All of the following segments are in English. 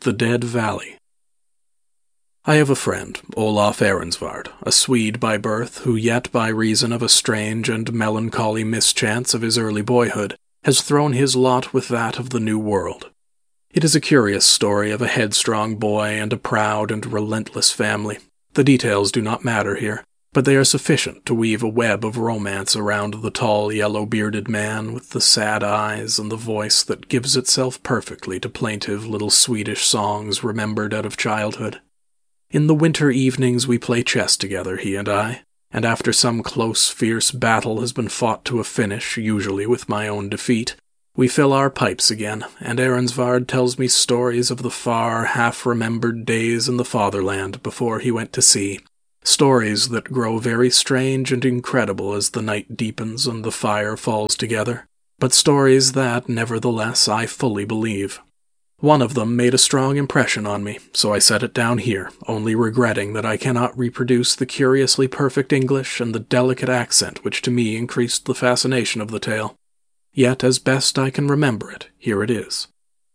The Dead Valley. I have a friend, Olaf Ehrensvard, a Swede by birth, who yet by reason of a strange and melancholy mischance of his early boyhood has thrown his lot with that of the New World. It is a curious story of a headstrong boy and a proud and relentless family. The details do not matter here, but they are sufficient to weave a web of romance around the tall, yellow-bearded man with the sad eyes and the voice that gives itself perfectly to plaintive little Swedish songs remembered out of childhood. In the winter evenings we play chess together, he and I, and after some close, fierce battle has been fought to a finish, usually with my own defeat, we fill our pipes again, and Ehrensvard tells me stories of the far, half-remembered days in the fatherland before he went to sea, stories that grow very strange and incredible as the night deepens and the fire falls together, but stories that, nevertheless, I fully believe. One of them made a strong impression on me, so I set it down here, only regretting that I cannot reproduce the curiously perfect English and the delicate accent which to me increased the fascination of the tale. Yet, as best I can remember it, here it is.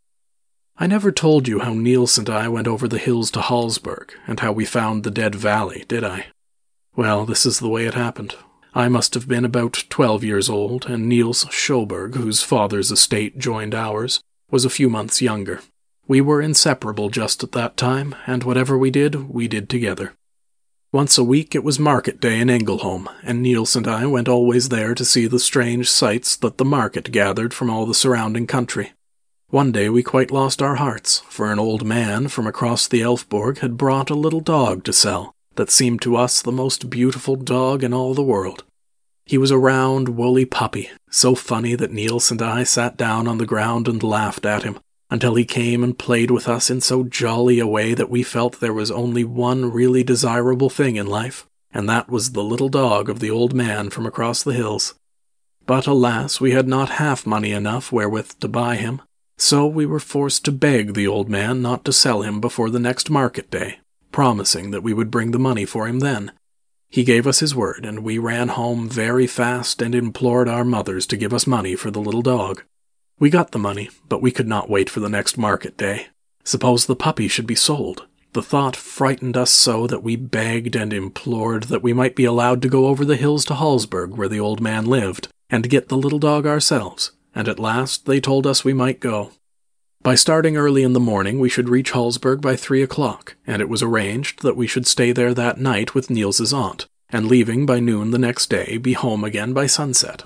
I never told you how Niels and I went over the hills to Hallsberg, and how we found the Dead Valley, did I? Well, this is the way it happened. I must have been about 12 years old, and Niels Schoberg, whose father's estate joined ours, was a few months younger. We were inseparable just at that time, and whatever we did together. Once a week it was market day in Ängelholm, and Niels and I went always there to see the strange sights that the market gathered from all the surrounding country. One day we quite lost our hearts, for an old man from across the Elfborg had brought a little dog to sell that seemed to us the most beautiful dog in all the world. He was a round, woolly puppy, so funny that Niels and I sat down on the ground and laughed at him, until he came and played with us in so jolly a way that we felt there was only one really desirable thing in life, and that was the little dog of the old man from across the hills. But alas, we had not half money enough wherewith to buy him, so we were forced to beg the old man not to sell him before the next market day, promising that we would bring the money for him then. He gave us his word, and we ran home very fast and implored our mothers to give us money for the little dog. We got the money, but we could not wait for the next market day. Suppose the puppy should be sold? The thought frightened us so that we begged and implored that we might be allowed to go over the hills to Hallsberg, where the old man lived, and get the little dog ourselves, and at last they told us we might go. By starting early in the morning we should reach Hallsberg by 3 o'clock, and it was arranged that we should stay there that night with Niels's aunt, and leaving by noon the next day, be home again by sunset.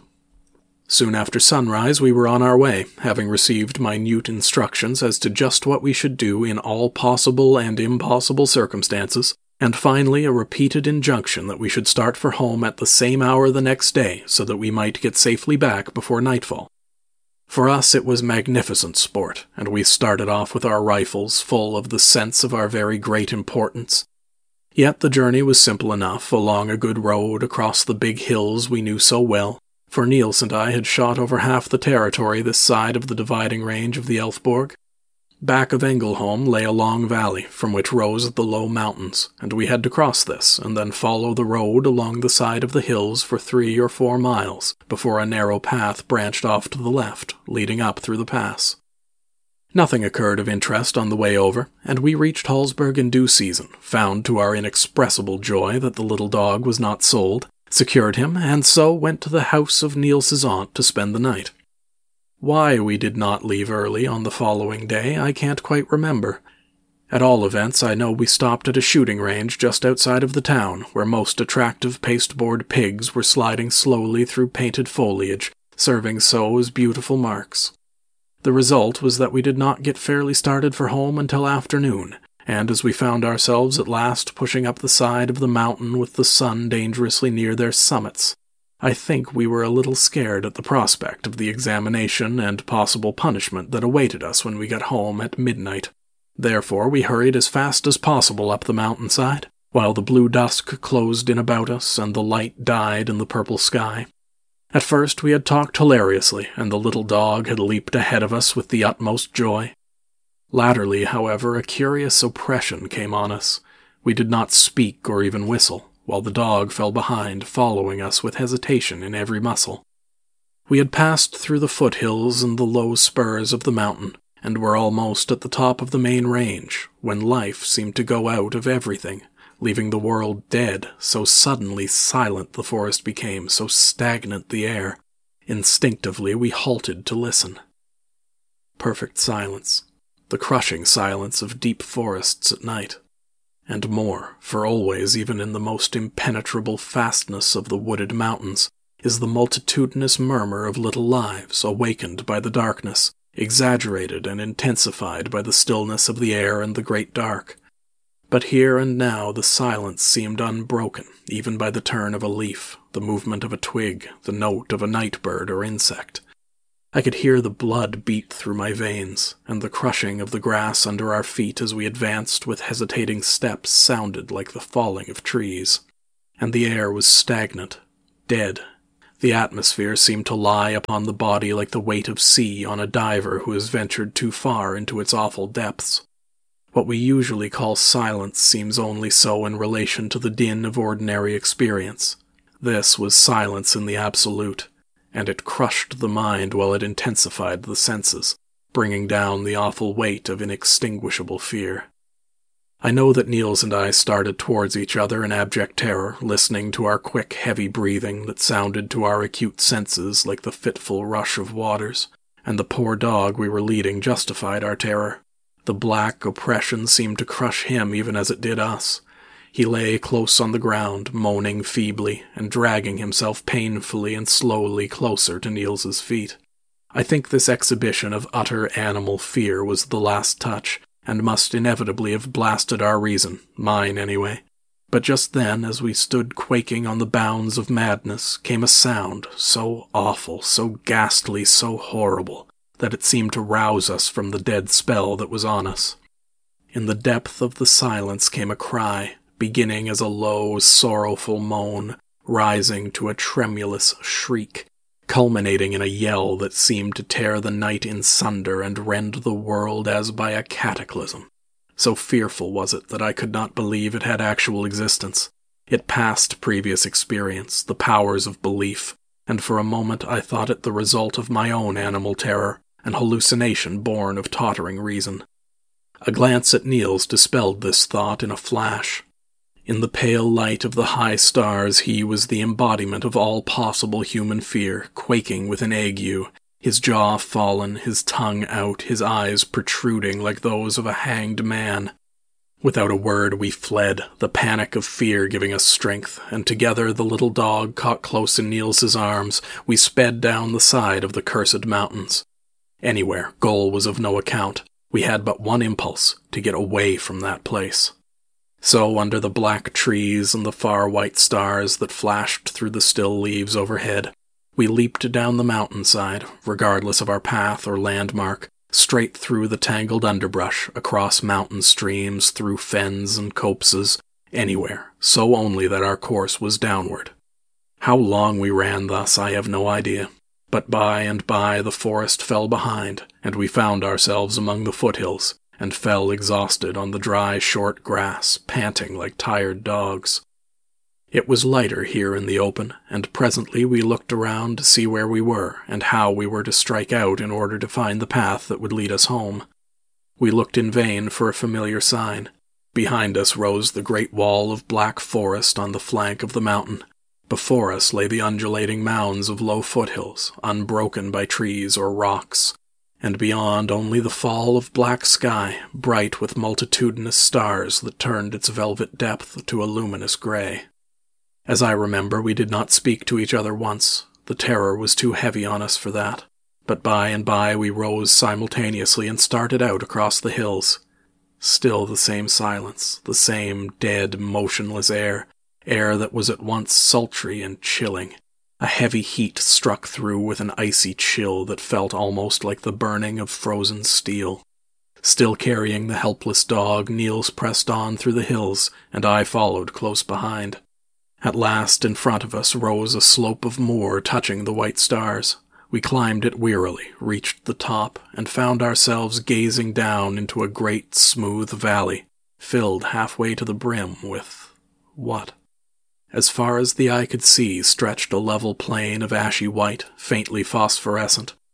Soon after sunrise we were on our way, having received minute instructions as to just what we should do in all possible and impossible circumstances, and finally a repeated injunction that we should start for home at the same hour the next day so that we might get safely back before nightfall. For us it was magnificent sport, and we started off with our rifles full of the sense of our very great importance. Yet the journey was simple enough, along a good road across the big hills we knew so well, for Niels and I had shot over half the territory this side of the dividing range of the Elfborg. Back of Ängelholm lay a long valley, from which rose the low mountains, and we had to cross this, and then follow the road along the side of the hills for 3 or 4 miles, before a narrow path branched off to the left, leading up through the pass. Nothing occurred of interest on the way over, and we reached Hallsberg in due season, found to our inexpressible joy that the little dog was not sold, secured him, and so went to the house of Niels's aunt to spend the night. Why we did not leave early on the following day I can't quite remember. At all events, I know we stopped at a shooting range just outside of the town, where most attractive pasteboard pigs were sliding slowly through painted foliage, serving so as beautiful marks. The result was that we did not get fairly started for home until afternoon, and as we found ourselves at last pushing up the side of the mountain with the sun dangerously near their summits, I think we were a little scared at the prospect of the examination and possible punishment that awaited us when we got home at midnight. Therefore we hurried as fast as possible up the mountainside, while the blue dusk closed in about us and the light died in the purple sky. At first we had talked hilariously, and the little dog had leaped ahead of us with the utmost joy. Latterly, however, a curious oppression came on us. We did not speak or even whistle, while the dog fell behind, following us with hesitation in every muscle. We had passed through the foothills and the low spurs of the mountain, and were almost at the top of the main range, when life seemed to go out of everything, leaving the world dead, so suddenly silent the forest became, so stagnant the air. Instinctively we halted to listen. Perfect silence, the crushing silence of deep forests at night. And more, for always, even in the most impenetrable fastness of the wooded mountains, is the multitudinous murmur of little lives awakened by the darkness, exaggerated and intensified by the stillness of the air and the great dark. But here and now the silence seemed unbroken, even by the turn of a leaf, the movement of a twig, the note of a night bird or insect. I could hear the blood beat through my veins, and the crushing of the grass under our feet as we advanced with hesitating steps sounded like the falling of trees. And the air was stagnant, dead. The atmosphere seemed to lie upon the body like the weight of sea on a diver who has ventured too far into its awful depths. What we usually call silence seems only so in relation to the din of ordinary experience. This was silence in the absolute, and it crushed the mind while it intensified the senses, bringing down the awful weight of inextinguishable fear. I know that Niels and I started towards each other in abject terror, listening to our quick, heavy breathing that sounded to our acute senses like the fitful rush of waters, and the poor dog we were leading justified our terror. The black oppression seemed to crush him even as it did us. He lay close on the ground, moaning feebly, and dragging himself painfully and slowly closer to Niels's feet. I think this exhibition of utter animal fear was the last touch, and must inevitably have blasted our reason, mine anyway. But just then, as we stood quaking on the bounds of madness, came a sound so awful, so ghastly, so horrible, that it seemed to rouse us from the dead spell that was on us. In the depth of the silence came a cry, beginning as a low, sorrowful moan, rising to a tremulous shriek, culminating in a yell that seemed to tear the night in sunder and rend the world as by a cataclysm. So fearful was it that I could not believe it had actual existence. It passed previous experience, the powers of belief, and for a moment I thought it the result of my own animal terror, an hallucination born of tottering reason. A glance at Niels dispelled this thought in a flash. In the pale light of the high stars he was the embodiment of all possible human fear, quaking with an ague, his jaw fallen, his tongue out, his eyes protruding like those of a hanged man. Without a word we fled, the panic of fear giving us strength, and together, the little dog caught close in Niels's arms, we sped down the side of the cursed mountains. Anywhere, goal was of no account. We had but one impulse, to get away from that place. So, under the black trees and the far white stars that flashed through the still leaves overhead, we leaped down the mountainside, regardless of our path or landmark, straight through the tangled underbrush, across mountain streams, through fens and copses, anywhere, so only that our course was downward. How long we ran thus, I have no idea, but by and by the forest fell behind, and we found ourselves among the foothills, and fell exhausted on the dry, short grass, panting like tired dogs. It was lighter here in the open, and presently we looked around to see where we were, and how we were to strike out in order to find the path that would lead us home. We looked in vain for a familiar sign. Behind us rose the great wall of black forest on the flank of the mountain. Before us lay the undulating mounds of low foothills, unbroken by trees or rocks, and beyond only the fall of black sky, bright with multitudinous stars that turned its velvet depth to a luminous gray. As I remember, we did not speak to each other once. The terror was too heavy on us for that. But by and by we rose simultaneously and started out across the hills. Still the same silence, the same dead, motionless air that was at once sultry and chilling. A heavy heat struck through with an icy chill that felt almost like the burning of frozen steel. Still carrying the helpless dog, Niels pressed on through the hills, and I followed close behind. At last, in front of us, rose a slope of moor touching the white stars. We climbed it wearily, reached the top, and found ourselves gazing down into a great, smooth valley, filled halfway to the brim with what? As far as the eye could see stretched a level plain of ashy white, faintly phosphorescent,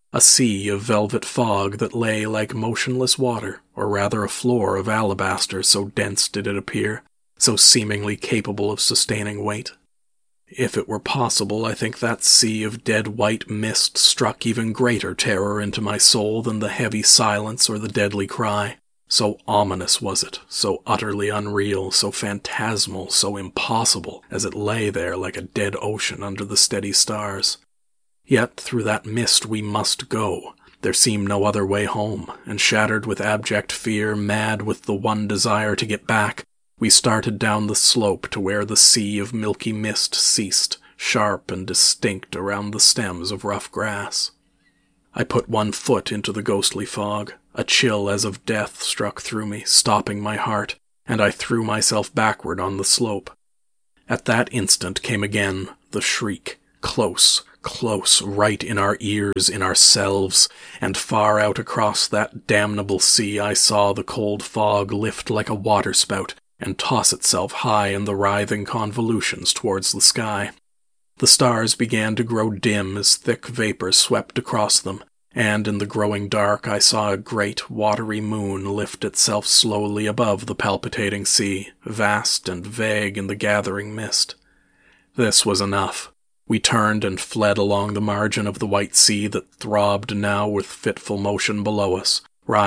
a sea of velvet fog that lay like motionless water, or rather a floor of alabaster, so dense did it appear, so seemingly capable of sustaining weight. If it were possible, I think that sea of dead white mist struck even greater terror into my soul than the heavy silence or the deadly cry. So ominous was it, so utterly unreal, so phantasmal, so impossible, as it lay there like a dead ocean under the steady stars. Yet through that mist we must go. There seemed no other way home, and shattered with abject fear, mad with the one desire to get back, we started down the slope to where the sea of milky mist ceased, sharp and distinct around the stems of rough grass. I put one foot into the ghostly fog. A chill as of death struck through me, stopping my heart, and I threw myself backward on the slope. At that instant came again the shriek, close, close, right in our ears, in ourselves, and far out across that damnable sea I saw the cold fog lift like a waterspout and toss itself high in the writhing convolutions towards the sky. The stars began to grow dim as thick vapor swept across them, and in the growing dark I saw a great watery moon lift itself slowly above the palpitating sea, vast and vague in the gathering mist. This was enough. We turned and fled along the margin of the white sea that throbbed now with fitful motion below us,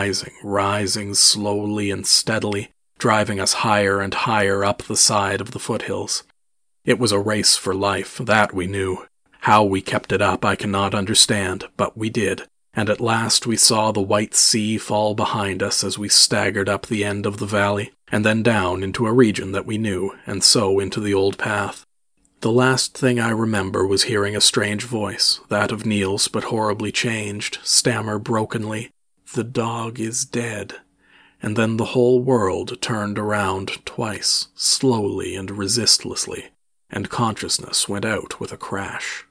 rising slowly and steadily, driving us higher and higher up the side of the foothills. It was a race for life, that we knew. How we kept it up I cannot understand, but we did, and at last we saw the white sea fall behind us as we staggered up the end of the valley, and then down into a region that we knew, and so into the old path. The last thing I remember was hearing a strange voice, that of Niels but horribly changed, stammer brokenly, "The dog is dead." And then the whole world turned around twice, slowly and resistlessly, and consciousness went out with a crash.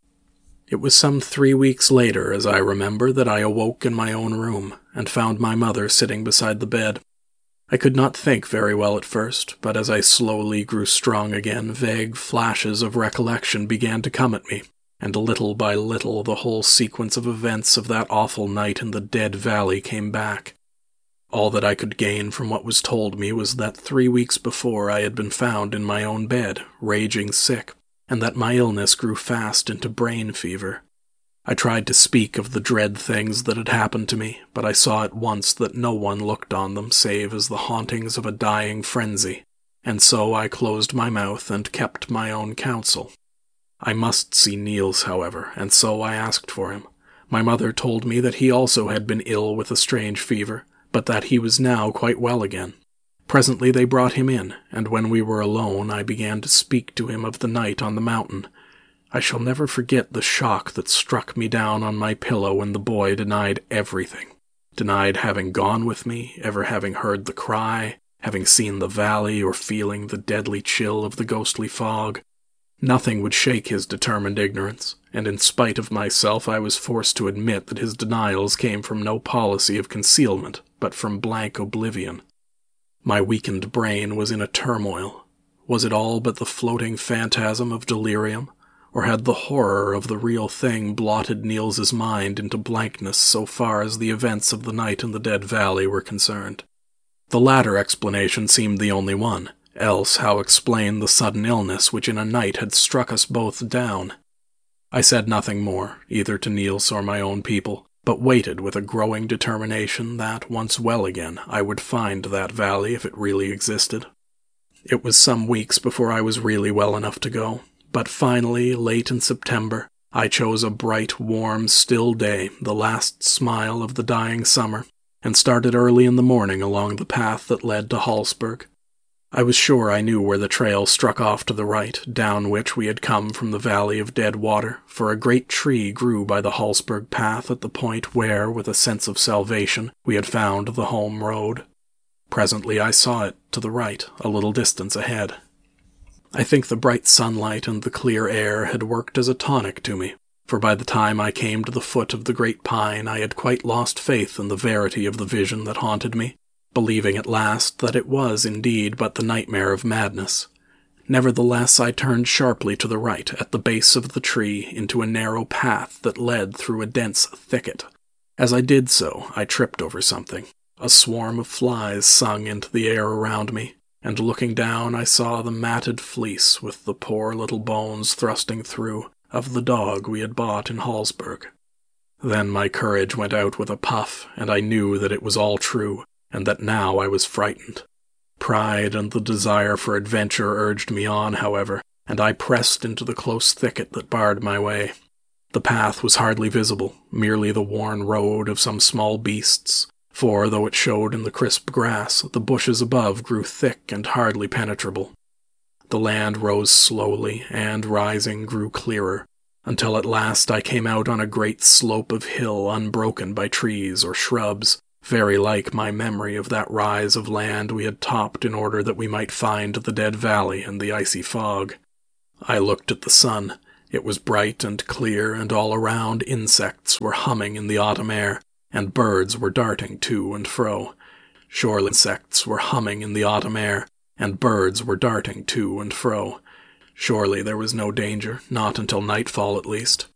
It was some 3 weeks later, as I remember, that I awoke in my own room, and found my mother sitting beside the bed. I could not think very well at first, but as I slowly grew strong again, vague flashes of recollection began to come at me, and little by little the whole sequence of events of that awful night in the Dead Valley came back. All that I could gain from what was told me was that 3 weeks before I had been found in my own bed, raging sick, and that my illness grew fast into brain fever. I tried to speak of the dread things that had happened to me, but I saw at once that no one looked on them save as the hauntings of a dying frenzy, and so I closed my mouth and kept my own counsel. I must see Niels, however, and so I asked for him. My mother told me that he also had been ill with a strange fever, but that he was now quite well again. Presently they brought him in, and when we were alone I began to speak to him of the night on the mountain. I shall never forget the shock that struck me down on my pillow when the boy denied everything. Denied having gone with me, ever having heard the cry, having seen the valley, or feeling the deadly chill of the ghostly fog. Nothing would shake his determined ignorance, and in spite of myself I was forced to admit that his denials came from no policy of concealment, but from blank oblivion. My weakened brain was in a turmoil. Was it all but the floating phantasm of delirium, or had the horror of the real thing blotted Niels's mind into blankness so far as the events of the night in the Dead Valley were concerned? The latter explanation seemed the only one. Else how explain the sudden illness which in a night had struck us both down? I said nothing more, either to Niels or my own people, but waited with a growing determination that, once well again, I would find that valley if it really existed. It was some weeks before I was really well enough to go, but finally, late in September, I chose a bright, warm, still day, the last smile of the dying summer, and started early in the morning along the path that led to Hallsberg. I was sure I knew where the trail struck off to the right, down which we had come from the Valley of Dead Water, for a great tree grew by the Hallsberg path at the point where, with a sense of salvation, we had found the home road. Presently I saw it, to the right, a little distance ahead. I think the bright sunlight and the clear air had worked as a tonic to me, for by the time I came to the foot of the great pine I had quite lost faith in the verity of the vision that haunted me, believing at last that it was indeed but the nightmare of madness. Nevertheless, I turned sharply to the right at the base of the tree into a narrow path that led through a dense thicket. As I did so, I tripped over something. A swarm of flies sung into the air around me, and looking down I saw the matted fleece with the poor little bones thrusting through of the dog we had bought in Hallsberg. Then my courage went out with a puff, and I knew that it was all true, and that now I was frightened. Pride and the desire for adventure urged me on, however, and I pressed into the close thicket that barred my way. The path was hardly visible, merely the worn road of some small beasts, for, though it showed in the crisp grass, the bushes above grew thick and hardly penetrable. The land rose slowly, and, rising, grew clearer, until at last I came out on a great slope of hill unbroken by trees or shrubs, very like my memory of that rise of land we had topped in order that we might find the dead valley and the icy fog. I looked at the sun. It was bright and clear, and all around insects were humming in the autumn air, and birds were darting to and fro. Surely insects were humming in the autumn air, and birds were darting to and fro. Surely there was no danger, not until nightfall at least.